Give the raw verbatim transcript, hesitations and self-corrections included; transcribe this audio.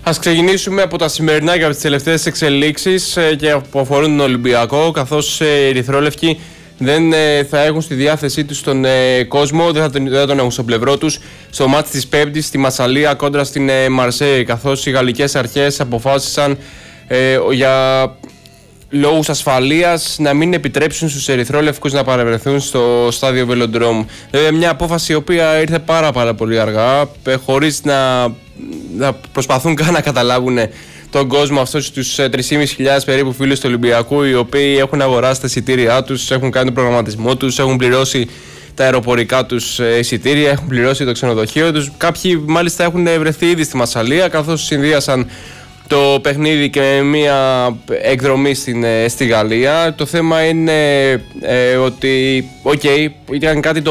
Ας ξεκινήσουμε από τα σημερινά και από τις τελευταίες εξελίξεις και που αφορούν τον Ολυμπιακό, καθώς οι ερυθρόλευκοι δεν θα έχουν στη διάθεσή τους τον κόσμο, δεν θα τον, δεν θα τον έχουν στο πλευρό τους στο μάτς της Πέμπτης στη Μασσαλία κόντρα στην Μαρσέη, καθώς οι γαλλικές αρχές αποφάσισαν ε, για λόγους ασφαλείας να μην επιτρέψουν στους ερυθρόλευκους να παρευρεθούν στο στάδιο Βελοντρόμ. Βέβαια, μια απόφαση η οποία ήρθε πάρα πάρα πολύ αργά, χωρίς να, να προσπαθούν καν να καταλάβουν τον κόσμο, αυτούς τους τρεις χιλιάδες πεντακόσιους περίπου φίλους του Ολυμπιακού, οι οποίοι έχουν αγοράσει τα εισιτήριά τους, έχουν κάνει τον προγραμματισμό τους, έχουν πληρώσει τα αεροπορικά τους εισιτήρια, έχουν πληρώσει το ξενοδοχείο τους. Κάποιοι μάλιστα έχουν βρεθεί ήδη στη Μασσαλία, καθώς συνδύασαν το παιχνίδι και μια εκδρομή στην, στη Γαλλία. Το θέμα είναι ε, ότι, οκ, okay, ήταν κάτι το